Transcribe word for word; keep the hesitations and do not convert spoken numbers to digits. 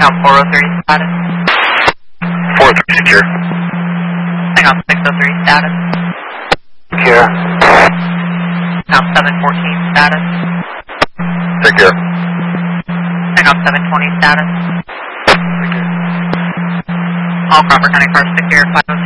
Hang on four oh three status. four oh three secure. Hang on six oh three status. Secure. Hang on seven fourteen status. Secure. Hang on seven twenty status. All Crawford County cars secure five oh